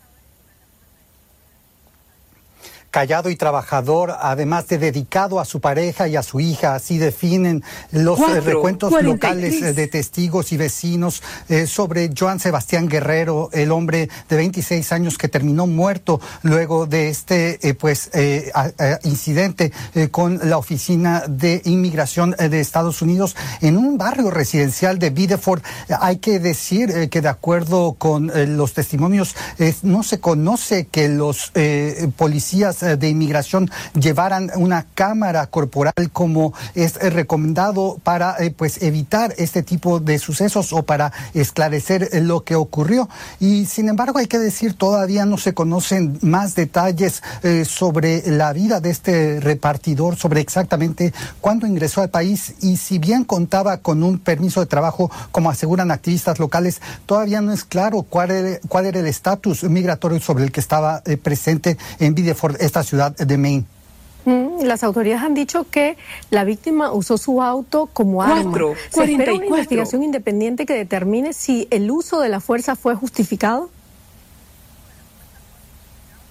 Callado y trabajador, además de dedicado a su pareja y a su hija, así definen los Cuatro, recuentos locales de testigos y vecinos eh, sobre Joan Sebastián Guerrero, el hombre de veintiséis años que terminó muerto luego de este eh, pues eh, a, a, incidente eh, con la Oficina de Inmigración de Estados Unidos en un barrio residencial de Biddeford. Hay que decir eh, que de acuerdo con eh, los testimonios eh, no se conoce que los eh, policías de inmigración llevaran una cámara corporal como es recomendado para eh, pues evitar este tipo de sucesos o para esclarecer lo que ocurrió. Y sin embargo hay que decir todavía no se conocen más detalles eh, sobre la vida de este repartidor, sobre exactamente cuándo ingresó al país y si bien contaba con un permiso de trabajo como aseguran activistas locales, todavía no es claro cuál era, cuál era el estatus migratorio sobre el que estaba eh, presente en Biddeford, esta ciudad de Maine. Mm, las autoridades han dicho que la víctima usó su auto como arma. ¿Se espera una investigación independiente que determine si el uso de la fuerza fue justificado?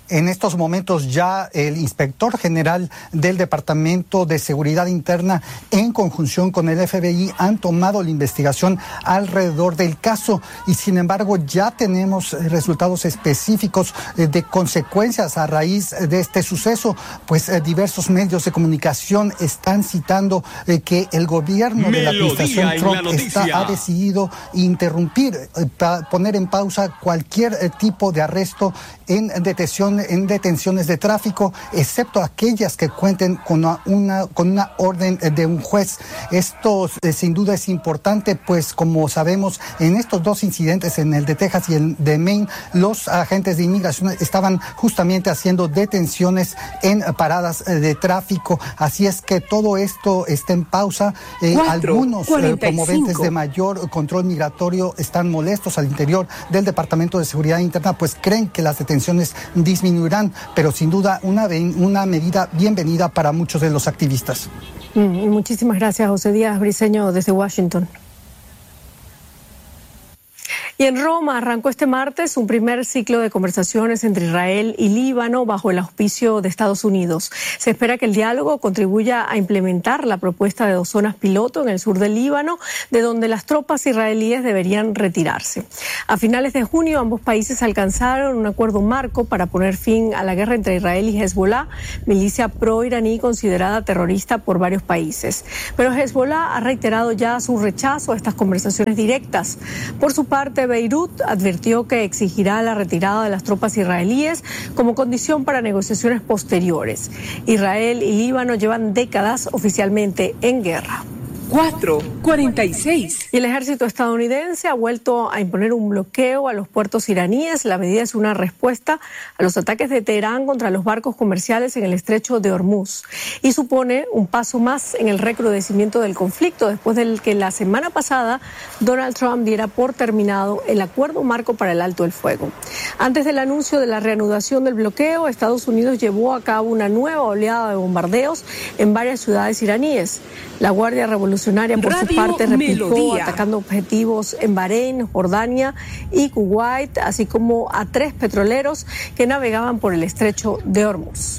En estos momentos ya el inspector general del Departamento de Seguridad Interna, en conjunción con el F B I, han tomado la investigación alrededor del caso y sin embargo ya tenemos resultados específicos de consecuencias a raíz de este suceso, pues eh, diversos medios de comunicación están citando eh, que el gobierno de la administración Trump está, ha decidido interrumpir, eh, pa, poner en pausa cualquier eh, tipo de arresto en detención, en detenciones de tráfico, excepto aquellas que cuenten con una, una, con una orden de un juez. Esto eh, sin duda es importante, pues como sabemos, en estos dos incidentes, en el de Texas y el de Maine, los agentes de inmigración estaban justamente haciendo detenciones en paradas eh, de tráfico. Así es que todo esto está en pausa. Eh, Cuatro, algunos eh, promoventes de mayor control migratorio están molestos al interior del Departamento de Seguridad Interna, pues creen que las detenciones disminuirán, pero sin duda una, una medida bienvenida para muchos de los activistas. Mm, muchísimas gracias, José Díaz Briceño, desde Washington. Y en Roma arrancó este martes un primer ciclo de conversaciones entre Israel y Líbano bajo el auspicio de Estados Unidos. Se espera que el diálogo contribuya a implementar la propuesta de dos zonas piloto en el sur del Líbano, de donde las tropas israelíes deberían retirarse. A finales de junio, ambos países alcanzaron un acuerdo marco para poner fin a la guerra entre Israel y Hezbollah, milicia pro-iraní considerada terrorista por varios países. Pero Hezbollah ha reiterado ya su rechazo a estas conversaciones directas. Por su parte, Beirut advirtió que exigirá la retirada de las tropas israelíes como condición para negociaciones posteriores. Israel y Líbano llevan décadas oficialmente en guerra. cuatro cuarenta y seis. Y el ejército estadounidense ha vuelto a imponer un bloqueo a los puertos iraníes. La medida es una respuesta a los ataques de Teherán contra los barcos comerciales en el estrecho de Hormuz y supone un paso más en el recrudecimiento del conflicto después del que la semana pasada Donald Trump diera por terminado el acuerdo marco para el alto el fuego. Antes del anuncio de la reanudación del bloqueo, Estados Unidos llevó a cabo una nueva oleada de bombardeos en varias ciudades iraníes. La Guardia Revolucionaria, por Radio su parte, replicó Melodía. atacando objetivos en Bahrein, Jordania y Kuwait, así como a tres petroleros que navegaban por el estrecho de Hormuz.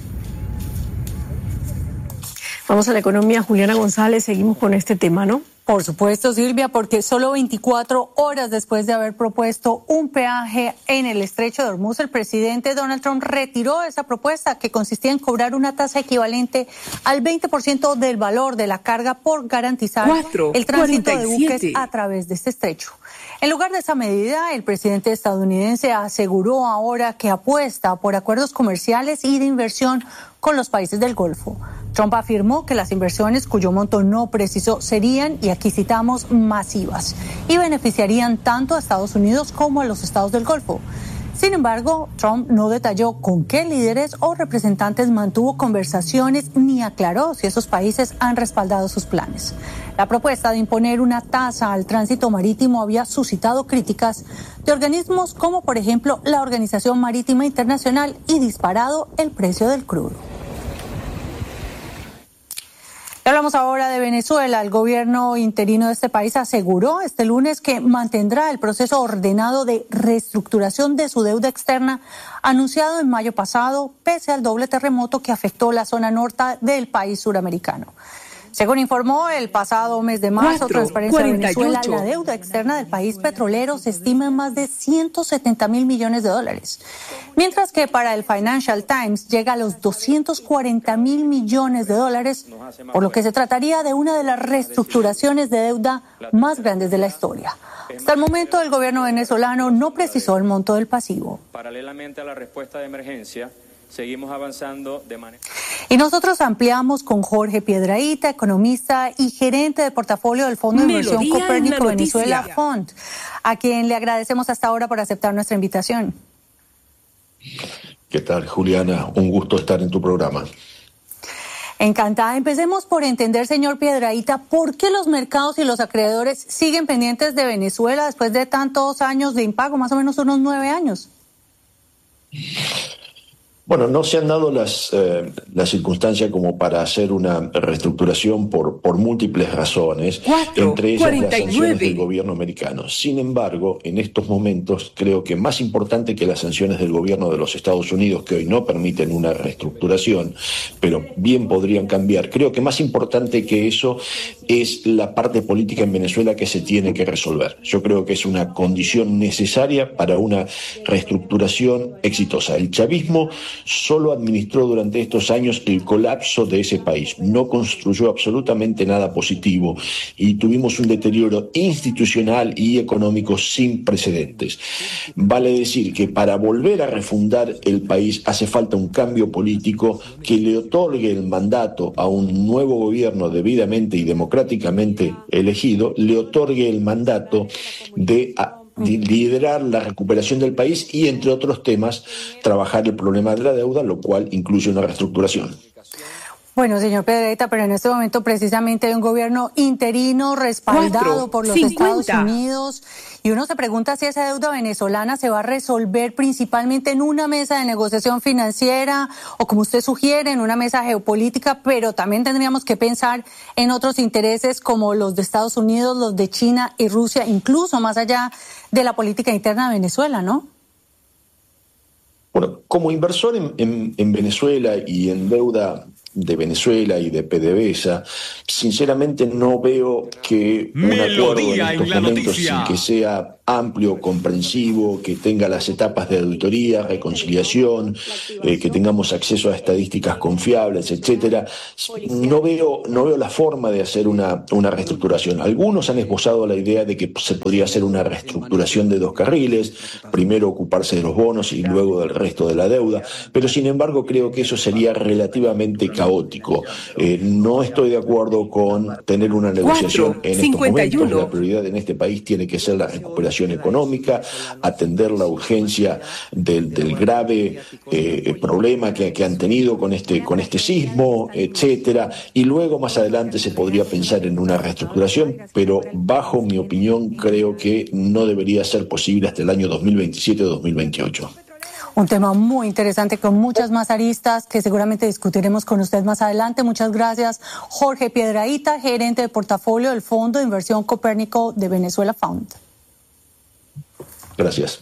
Vamos a la economía. Juliana González, seguimos con este tema, ¿no? Por supuesto, Silvia, porque solo veinticuatro horas después de haber propuesto un peaje en el estrecho de Hormuz, el presidente Donald Trump retiró esa propuesta que consistía en cobrar una tasa equivalente al veinte por ciento del valor de la carga por garantizar Cuatro, el tránsito cuarenta y siete. De buques a través de este estrecho. En lugar de esa medida, el presidente estadounidense aseguró ahora que apuesta por acuerdos comerciales y de inversión con los países del Golfo. Trump afirmó que las inversiones, cuyo monto no precisó, serían, y aquí citamos, masivas y beneficiarían tanto a Estados Unidos como a los estados del Golfo. Sin embargo, Trump no detalló con qué líderes o representantes mantuvo conversaciones ni aclaró si esos países han respaldado sus planes. La propuesta de imponer una tasa al tránsito marítimo había suscitado críticas de organismos como, por ejemplo, la Organización Marítima Internacional y disparado el precio del crudo. Hablamos ahora de Venezuela. El gobierno interino de este país aseguró este lunes que mantendrá el proceso ordenado de reestructuración de su deuda externa anunciado en mayo pasado, pese al doble terremoto que afectó la zona norte del país suramericano. Según informó el pasado mes de marzo, Cuatro, Transparencia Venezuela, la deuda externa del país petrolero se estima en más de ciento setenta mil millones de dólares, mientras que para el Financial Times llega a los doscientos cuarenta mil millones de dólares, por lo que se trataría de una de las reestructuraciones de deuda más grandes de la historia. Hasta el momento, el gobierno venezolano no precisó el monto del pasivo. Paralelamente a la respuesta de emergencia, seguimos avanzando de manera... Y nosotros ampliamos con Jorge Piedrahíta, economista y gerente de portafolio del Fondo de Inversión Melodía Copérnico Venezuela Fund, a quien le agradecemos hasta ahora por aceptar nuestra invitación. ¿Qué tal, Juliana? Un gusto estar en tu programa. Encantada. Empecemos por entender, señor Piedrahíta, por qué los mercados y los acreedores siguen pendientes de Venezuela después de tantos años de impago, más o menos unos nueve años. Bueno, no se han dado las, eh, las circunstancias como para hacer una reestructuración por, por múltiples razones, Cuatro, entre ellas cuarenta y nueve. Las sanciones del gobierno americano. Sin embargo, en estos momentos creo que más importante que las sanciones del gobierno de los Estados Unidos, que hoy no permiten una reestructuración, pero bien podrían cambiar, creo que más importante que eso es la parte política en Venezuela que se tiene que resolver. Yo creo que es una condición necesaria para una reestructuración exitosa. El chavismo solo administró durante estos años el colapso de ese país, no construyó absolutamente nada positivo y tuvimos un deterioro institucional y económico sin precedentes. Vale decir que para volver a refundar el país hace falta un cambio político que le otorgue el mandato a un nuevo gobierno debidamente y democráticamente elegido, le otorgue el mandato de liderar la recuperación del país y, entre otros temas, trabajar el problema de la deuda, lo cual incluye una reestructuración. Bueno, señor Piedradita, pero en este momento precisamente hay un gobierno interino respaldado Cuatro, por los cincuenta. Estados Unidos y uno se pregunta si esa deuda venezolana se va a resolver principalmente en una mesa de negociación financiera o, como usted sugiere, en una mesa geopolítica, pero también tendríamos que pensar en otros intereses como los de Estados Unidos, los de China y Rusia, incluso más allá de la política interna de Venezuela, ¿no? Bueno, como inversor en, en, en Venezuela y en deuda de Venezuela y de PDVSA, sinceramente no veo que un acuerdo en estos momentos, sin que sea amplio, comprensivo, que tenga las etapas de auditoría, reconciliación, eh, que tengamos acceso a estadísticas confiables, etcétera, no veo, no veo la forma de hacer una, una reestructuración. Algunos han esbozado la idea de que se podría hacer una reestructuración de dos carriles, primero ocuparse de los bonos y luego del resto de la deuda, pero sin embargo creo que eso sería relativamente caótico. Eh, no estoy de acuerdo con tener una negociación Cuatro, en estos momentos. La prioridad en este país tiene que ser la recuperación económica, atender la urgencia del, del grave eh, problema que, que han tenido con este, con este sismo, etcétera, y luego más adelante se podría pensar en una reestructuración, pero bajo mi opinión creo que no debería ser posible hasta el año dos mil veintisiete o dos mil veintiocho. Un tema muy interesante con muchas más aristas que seguramente discutiremos con usted más adelante. Muchas gracias, Jorge Piedradita, gerente de portafolio del Fondo de Inversión Copérnico de Venezuela Fund. Gracias.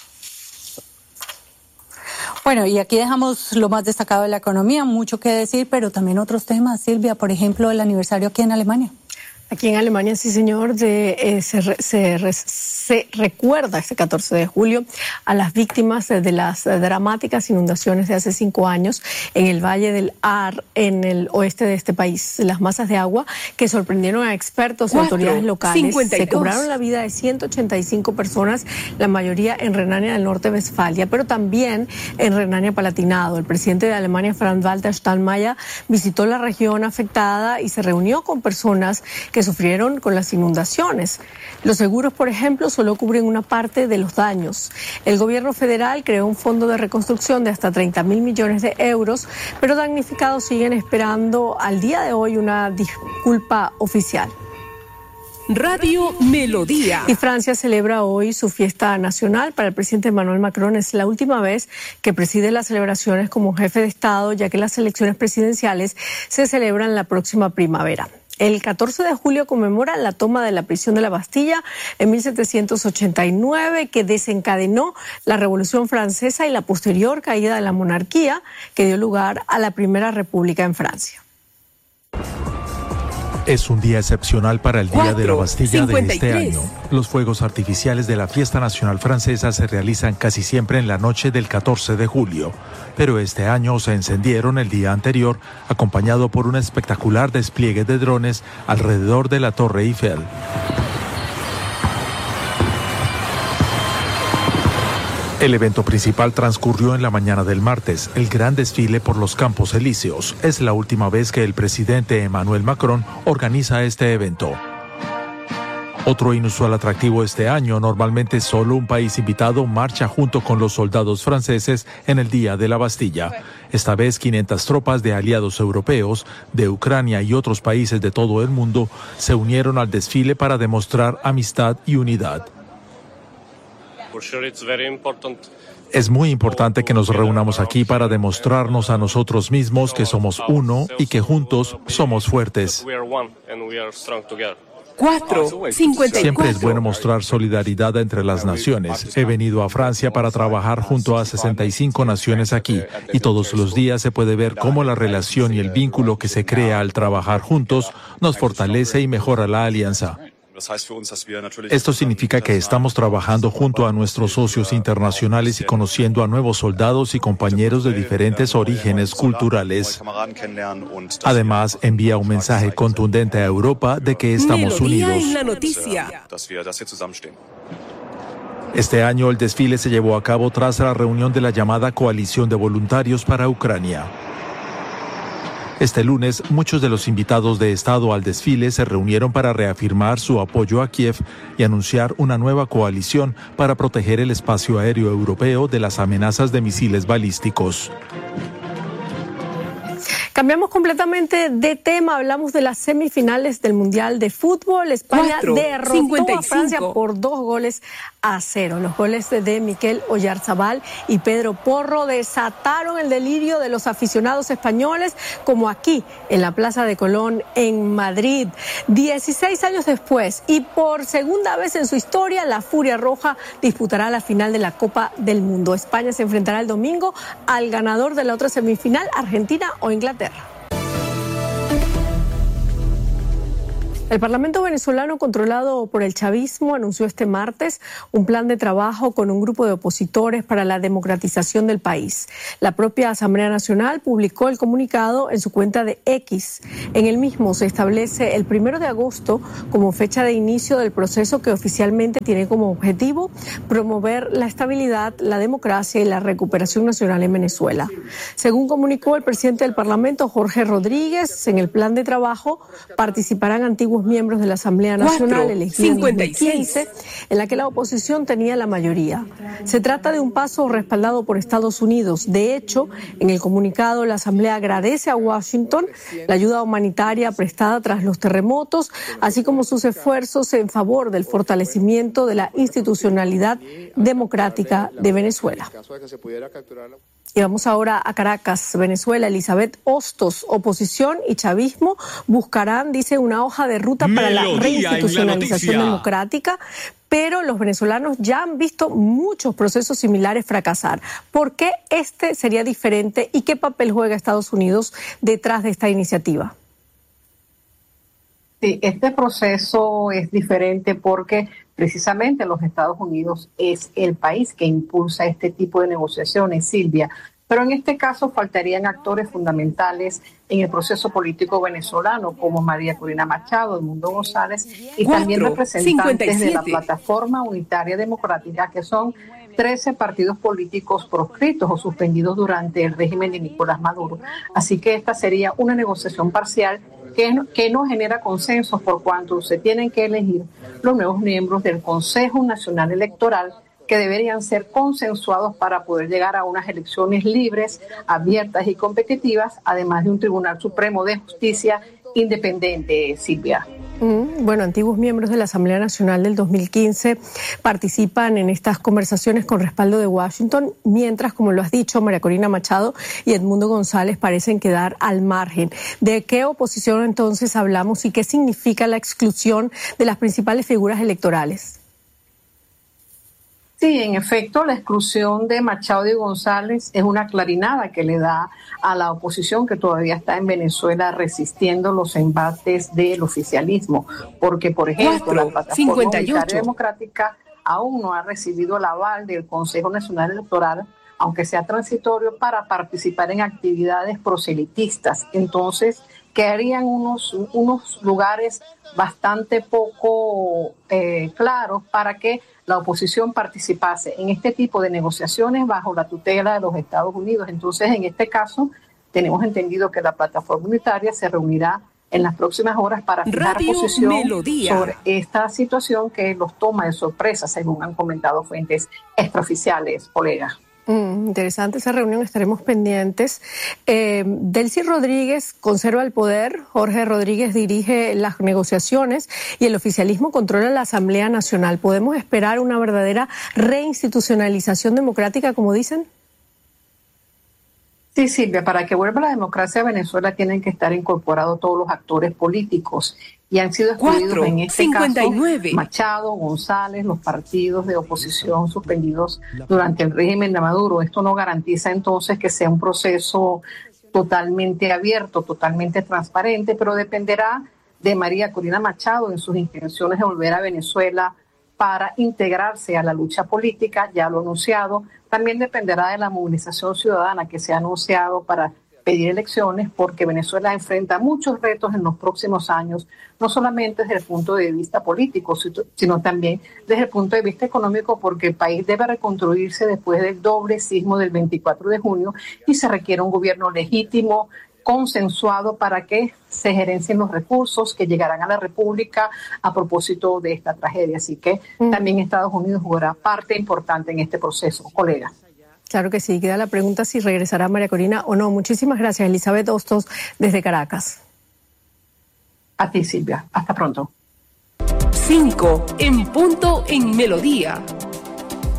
Bueno, y aquí dejamos lo más destacado de la economía, mucho que decir, pero también otros temas. Silvia, por ejemplo, el aniversario aquí en Alemania. Aquí en Alemania, sí señor, de, eh, se, se, se recuerda este catorce de julio a las víctimas de las dramáticas inundaciones de hace cinco años en el Valle del Ahr, en el oeste de este país. Las masas de agua que sorprendieron a expertos y autoridades locales cincuenta y dos. Se cobraron la vida de ciento ochenta y cinco personas, la mayoría en Renania del Norte-Westfalia, pero también en Renania-Palatinado. El presidente de Alemania, Frank-Walter Steinmeier, visitó la región afectada y se reunió con personas que sufrieron con las inundaciones. Los seguros, por ejemplo, solo cubren una parte de los daños. El gobierno federal creó un fondo de reconstrucción de hasta treinta mil millones de euros, pero damnificados siguen esperando al día de hoy una disculpa oficial. Radio Melodía. Y Francia celebra hoy su fiesta nacional. Para el presidente Emmanuel Macron es la última vez que preside las celebraciones como jefe de Estado, ya que las elecciones presidenciales se celebran la próxima primavera. El catorce de julio conmemora la toma de la prisión de la Bastilla en mil setecientos ochenta y nueve, que desencadenó la Revolución Francesa y la posterior caída de la monarquía, que dio lugar a la Primera República en Francia. Es un día excepcional para el Día de la Bastilla de este año. Los fuegos artificiales de la fiesta nacional francesa se realizan casi siempre en la noche del catorce de julio, pero este año se encendieron el día anterior, acompañado por un espectacular despliegue de drones alrededor de la Torre Eiffel. El evento principal transcurrió en la mañana del martes, el gran desfile por los Campos Elíseos. Es la última vez que el presidente Emmanuel Macron organiza este evento. Otro inusual atractivo este año, normalmente solo un país invitado marcha junto con los soldados franceses en el Día de la Bastilla. Esta vez quinientas tropas de aliados europeos, de Ucrania y otros países de todo el mundo se unieron al desfile para demostrar amistad y unidad. Es muy importante que nos reunamos aquí para demostrarnos a nosotros mismos que somos uno y que juntos somos fuertes. Cuatro, cincuenta y cuatro. Siempre es bueno mostrar solidaridad entre las naciones. He venido a Francia para trabajar junto a sesenta y cinco naciones aquí y todos los días se puede ver cómo la relación y el vínculo que se crea al trabajar juntos nos fortalece y mejora la alianza. Esto significa que estamos trabajando junto a nuestros socios internacionales y conociendo a nuevos soldados y compañeros de diferentes orígenes culturales. Además, envía un mensaje contundente a Europa de que estamos unidos. En la noticia. Este año el desfile se llevó a cabo tras la reunión de la llamada Coalición de Voluntarios para Ucrania. Este lunes, muchos de los invitados de Estado al desfile se reunieron para reafirmar su apoyo a Kiev y anunciar una nueva coalición para proteger el espacio aéreo europeo de las amenazas de misiles balísticos. Cambiamos completamente de tema, hablamos de las semifinales del Mundial de Fútbol. España Cuatro, derrotó cincuenta y a Francia cinco. por dos goles a cero. Los goles de Mikel Oyarzabal y Pedro Porro desataron el delirio de los aficionados españoles, como aquí en la Plaza de Colón en Madrid. dieciséis años después y por segunda vez en su historia, la Furia Roja disputará la final de la Copa del Mundo. España se enfrentará el domingo al ganador de la otra semifinal, Argentina o Inglaterra. El Parlamento venezolano, controlado por el chavismo, anunció este martes un plan de trabajo con un grupo de opositores para la democratización del país. La propia Asamblea Nacional publicó el comunicado en su cuenta de X. En el mismo se establece el primero de agosto como fecha de inicio del proceso que oficialmente tiene como objetivo promover la estabilidad, la democracia y la recuperación nacional en Venezuela. Según comunicó el presidente del Parlamento, Jorge Rodríguez, en el plan de trabajo participarán antiguos miembros de la Asamblea Nacional elegida en dos mil quince, en la que la oposición tenía la mayoría. Se trata de un paso respaldado por Estados Unidos. De hecho, en el comunicado, la Asamblea agradece a Washington la ayuda humanitaria prestada tras los terremotos, así como sus esfuerzos en favor del fortalecimiento de la institucionalidad democrática de Venezuela. Y vamos ahora a Caracas, Venezuela. Elizabeth Hostos, oposición y chavismo buscarán, dice, una hoja de ruta para la reinstitucionalización democrática, pero los venezolanos ya han visto muchos procesos similares fracasar. ¿Por qué este sería diferente y qué papel juega Estados Unidos detrás de esta iniciativa? Sí, este proceso es diferente porque precisamente los Estados Unidos es el país que impulsa este tipo de negociaciones, Silvia. Pero en este caso faltarían actores fundamentales en el proceso político venezolano, como María Corina Machado, Edmundo González, y Cuatro, también representantes de la Plataforma Unitaria Democrática, que son trece partidos políticos proscritos o suspendidos durante el régimen de Nicolás Maduro. Así que esta sería una negociación parcial que no, que no genera consensos por cuanto se tienen que elegir los nuevos miembros del Consejo Nacional Electoral, que deberían ser consensuados para poder llegar a unas elecciones libres, abiertas y competitivas, además de un Tribunal Supremo de Justicia independiente, Silvia. Bueno, antiguos miembros de la Asamblea Nacional del dos mil quince participan en estas conversaciones con respaldo de Washington, mientras, como lo has dicho, María Corina Machado y Edmundo González parecen quedar al margen. ¿De qué oposición entonces hablamos y qué significa la exclusión de las principales figuras electorales? Sí, en efecto, la exclusión de Machado y González es una clarinada que le da a la oposición que todavía está en Venezuela resistiendo los embates del oficialismo, porque, por ejemplo, Cuatro, la Plataforma Unitaria Democrática aún no ha recibido el aval del Consejo Nacional Electoral, aunque sea transitorio, para participar en actividades proselitistas. Entonces, quedarían unos, unos lugares bastante poco eh, claros para que la oposición participase en este tipo de negociaciones bajo la tutela de los Estados Unidos. Entonces, en este caso, tenemos entendido que la Plataforma Unitaria se reunirá en las próximas horas para fijar Radio posición Melodía. Sobre esta situación que los toma de sorpresa, según han comentado fuentes extraoficiales, colegas. Mm, interesante esa reunión, estaremos pendientes. Eh, Delcy Rodríguez conserva el poder, Jorge Rodríguez dirige las negociaciones y el oficialismo controla la Asamblea Nacional. ¿Podemos esperar una verdadera reinstitucionalización democrática, como dicen? Sí, Silvia, para que vuelva la democracia a Venezuela tienen que estar incorporados todos los actores políticos y han sido excluidos en este cincuenta y nueve caso Machado, González, los partidos de oposición suspendidos durante el régimen de Maduro. Esto no garantiza entonces que sea un proceso totalmente abierto, totalmente transparente, pero dependerá de María Corina Machado en sus intenciones de volver a Venezuela para integrarse a la lucha política, ya lo ha anunciado. También dependerá de la movilización ciudadana que se ha anunciado para pedir elecciones, porque Venezuela enfrenta muchos retos en los próximos años, no solamente desde el punto de vista político, sino también desde el punto de vista económico, porque el país debe reconstruirse después del doble sismo del veinticuatro de junio y se requiere un gobierno legítimo, consensuado para que se gerencien los recursos que llegarán a la República a propósito de esta tragedia. Así que mm. también Estados Unidos jugará parte importante en este proceso, colega. Claro que sí, queda la pregunta si regresará María Corina o no. Muchísimas gracias, Elizabeth Hostos, desde Caracas. A ti, Silvia. Hasta pronto. Cinco en punto en Melodía.